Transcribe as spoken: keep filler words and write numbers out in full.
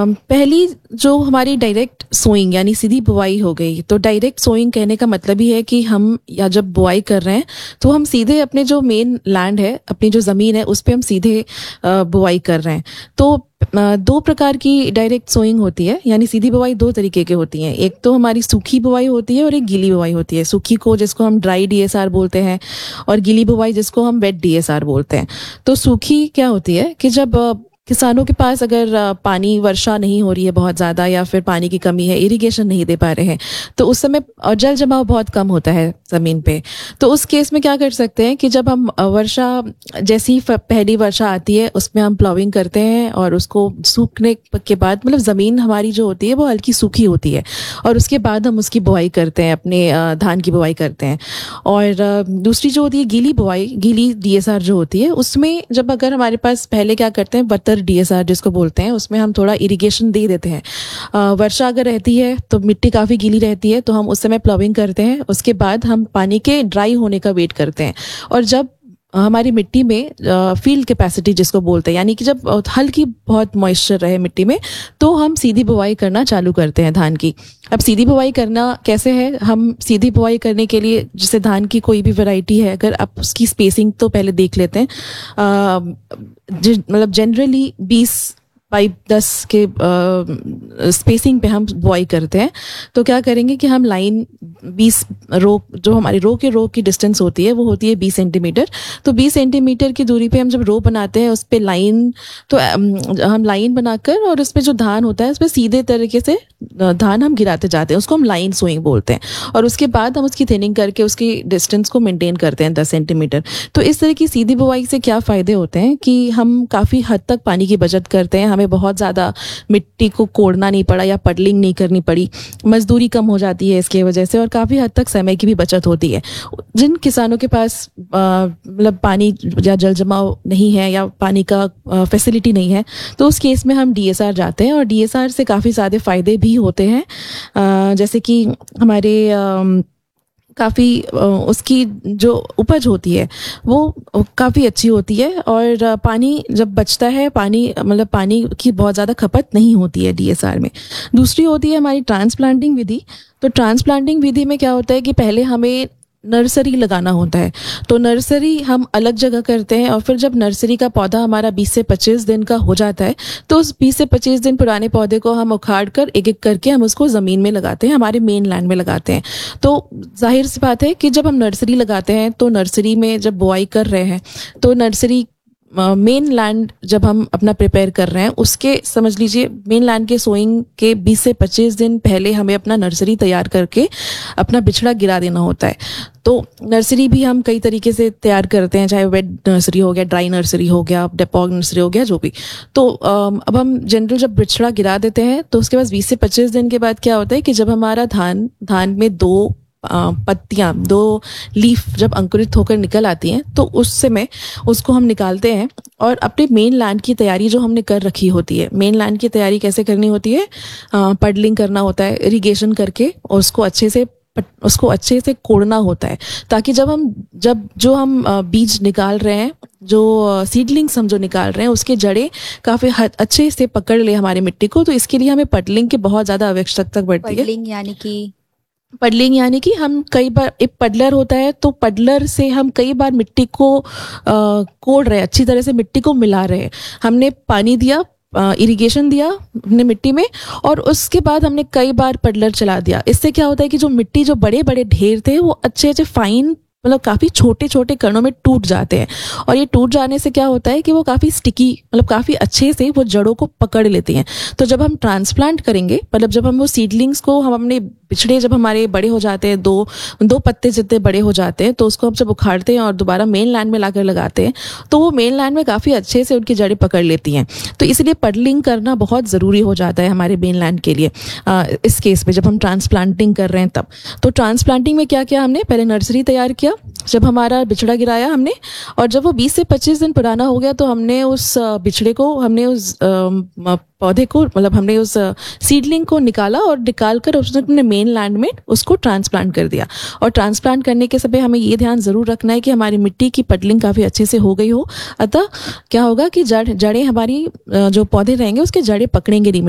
अम, पहली जो हमारी डायरेक्ट सोइंग यानी सीधी बुआई हो गई। तो डायरेक्ट सोइंग कहने का मतलब ही है कि हम या जब बुआई कर रहे हैं तो हम सीधे अपने जो मेन लैंड है, अपनी जो ज़मीन है, उस पे हम सीधे अ, बुआई कर रहे हैं। तो अ, दो प्रकार की डायरेक्ट सोइंग होती है, यानी सीधी बुआई दो तरीके की होती है। एक तो हमारी सूखी बुआई होती है और एक गीली बुआई होती है। सूखी को जिसको हम ड्राई डीएसआर बोलते हैं और गीली बुआई जिसको हम वेट डीएसआर बोलते हैं। तो सूखी क्या होती है कि जब अ, किसानों के पास अगर अ, पानी वर्षा नहीं हो रही है बहुत ज़्यादा, या फिर पानी की कमी है, इरिगेशन नहीं दे पा रहे हैं, तो उस समय अ, जल जमाव बहुत कम होता है ज़मीन पे। तो उस केस में क्या कर सकते हैं कि जब हम अ, वर्षा जैसी फ- पहली वर्षा आती है उसमें हम प्लाविंग करते हैं और उसको सूखने के बाद, मतलब ज़मीन हमारी जो होती है वो हल्की सूखी होती है, और उसके बाद हम उसकी बुआई करते हैं, अपने अ, धान की बुआई करते हैं। और अ, दूसरी जो होती है गीली बुआई, गीली डीएसआर जो होती है, उसमें जब अगर हमारे पास पहले क्या करते हैं, बतर डीएसआर जिसको बोलते हैं, उसमें हम थोड़ा इरिगेशन दे देते हैं। अ, वर्षा अगर रहती है तो मिट्टी काफ़ी गीली रहती है, तो हम उस समय प्लाविंग करते हैं। उसके बाद हम पानी के ड्राई होने का वेट करते हैं। और जब हमारी मिट्टी में फील्ड कैपेसिटी जिसको बोलते हैं, यानी कि जब अ, हल्की बहुत मॉइस्चर रहे मिट्टी में, तो हम सीधी बुआई करना चालू करते हैं धान की। अब सीधी बुआई करना कैसे है, हम सीधी बुआई करने के लिए जैसे धान की कोई भी वैरायटी है, अगर आप उसकी स्पेसिंग तो पहले देख लेते हैं। अ, जे- मतलब जनरली बीस बाई दस के स्पेसिंग पे हम बुआई करते हैं। तो क्या करेंगे कि हम लाइन बीस रो, जो हमारी रो के रो की डिस्टेंस होती है वो होती है बीस सेंटीमीटर। तो बीस सेंटीमीटर की दूरी पे हम जब रो बनाते हैं उस पे लाइन, तो अम, हम लाइन बनाकर और उस पे जो धान होता है उस पे सीधे तरीके से अ, धान हम गिराते जाते हैं, उसको हम लाइन सोइंग बोलते हैं। और उसके बाद हम उसकी थिनिंग करके उसकी डिस्टेंस को मेंटेन करते हैं दस सेंटीमीटर। तो इस तरह की सीधी बुआई से क्या फ़ायदे होते हैं कि हम काफ़ी हद तक पानी की बचत करते हैं, हमें बहुत ज़्यादा मिट्टी को कोड़ना नहीं पड़ा या पडलिंग नहीं करनी पड़ी, मजदूरी कम हो जाती है इसकी वजह से, और काफ़ी हद तक समय की भी बचत होती है। जिन किसानों के पास अ, मतलब पानी या जल जमाव नहीं है या पानी का फैसिलिटी नहीं है, तो उस केस में हम डीएसआर जाते हैं। और डीएसआर से काफ़ी ज़्यादा फ़ायदे भी होते हैं, अ, जैसे कि हमारे अम, काफ़ी अ, उसकी जो उपज होती है वो काफ़ी अच्छी होती है। और अ, पानी जब बचता है, पानी मतलब पानी की बहुत ज़्यादा खपत नहीं होती है डीएसआर में। दूसरी होती है हमारी ट्रांसप्लांटिंग विधि। तो ट्रांसप्लांटिंग विधि में क्या होता है कि पहले हमें नर्सरी लगाना होता है। तो नर्सरी हम अलग जगह करते हैं, और फिर जब नर्सरी का पौधा हमारा बीस से पच्चीस दिन का हो जाता है, तो उस बीस से पच्चीस दिन पुराने पौधे को हम उखाड़ कर एक एक करके हम उसको ज़मीन में लगाते हैं, हमारे मेन लैंड में लगाते हैं। तो जाहिर सी बात है कि जब हम नर्सरी लगाते हैं तो नर्सरी में जब बुआई कर रहे हैं, तो नर्सरी मेन लैंड जब हम अपना प्रिपेयर कर रहे हैं, उसके समझ लीजिए मेन लैंड के सोइंग के बीस से पच्चीस दिन पहले हमें अपना नर्सरी तैयार करके अपना बिछड़ा गिरा देना होता है। तो नर्सरी भी हम कई तरीके से तैयार करते हैं, चाहे वेट नर्सरी हो गया, ड्राई नर्सरी हो गया, डेपॉग नर्सरी हो गया, जो भी। तो अम, अब हम जनरल जब बिछड़ा गिरा देते हैं तो उसके बाद बीस से पच्चीस दिन के बाद क्या होता है कि जब हमारा धान धान में दो अ, पत्तियां, दो लीफ जब अंकुरित होकर निकल आती हैं, तो उस समय उसको हम निकालते हैं और अपने मेन लैंड की तैयारी जो हमने कर रखी होती है। मेन लैंड की तैयारी कैसे करनी होती है, पडलिंग करना होता है, इरिगेशन करके, और उसको अच्छे से पट- उसको अच्छे से कोड़ना होता है, ताकि जब हम जब जो हम अ, बीज निकाल रहे हैं, जो सीडलिंग्स हम जो निकाल रहे हैं, उसके जड़ें काफ़ी अच्छे से पकड़ ले हमारी मिट्टी को। तो इसके लिए हमें पडलिंग की बहुत ज़्यादा आवश्यकता पड़ती है। पडलिंग यानी कि पडलिंग यानी कि हम कई बार, एक पडलर होता है, तो पडलर से हम कई बार मिट्टी को अ, कोड़ रहे हैं, अच्छी तरह से मिट्टी को मिला रहे हैं। हमने पानी दिया, इरिगेशन दिया हमने मिट्टी में, और उसके बाद हमने कई बार पडलर चला दिया। इससे क्या होता है कि जो मिट्टी, जो बड़े बड़े ढेर थे, वो अच्छे अच्छे फाइन, मतलब काफ़ी छोटे छोटे कणों में टूट जाते हैं। और ये टूट जाने से क्या होता है कि वो काफ़ी स्टिकी, मतलब काफ़ी अच्छे से वो जड़ों को पकड़ लेती हैं। तो जब हम ट्रांसप्लांट करेंगे, मतलब जब हम वो सीडलिंग्स को, हम अपने बिछड़े जब हमारे बड़े हो जाते हैं, दो दो पत्ते जितने बड़े हो जाते हैं, तो उसको हम जब उखाड़ते हैं और दोबारा मेन लैंड में लाकर लगाते हैं, तो वो मेन लैंड में काफ़ी अच्छे से उनकी जड़ें पकड़ लेती हैं। तो इसलिए पडलिंग करना बहुत ज़रूरी हो जाता है हमारे मेन लैंड के लिए, आ, इस केस में जब हम ट्रांसप्लांटिंग कर रहे हैं तब। तो ट्रांसप्लांटिंग में क्या किया हमने, पहले नर्सरी तैयार किया, जब हमारा बिछड़ा गिराया हमने, और जब वो बीस से पच्चीस दिन पुराना हो गया, तो हमने उस अ, बिछड़े को, हमने उस अ, पौधे को, मतलब हमने उस सीडलिंग को निकाला, और निकाल कर उसने अपने मेन लैंड में उसको ट्रांसप्लांट कर दिया। और ट्रांसप्लांट करने के समय हमें ये ध्यान ज़रूर रखना है कि हमारी मिट्टी की पडलिंग काफ़ी अच्छे से हो गई हो। अतः क्या होगा कि जड़ जड़ें हमारी, अ, जो पौधे रहेंगे उसके जड़ें पकड़ेंगे नहीं।